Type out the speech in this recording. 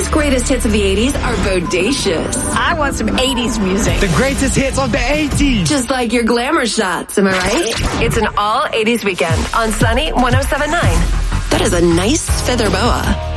most greatest hits of the 80s are bodacious. I want some 80s music. The greatest hits of the 80s. Just like your glamour shots, am I right? It's an all 80s weekend on Sunny 107.9. That is a nice feather boa.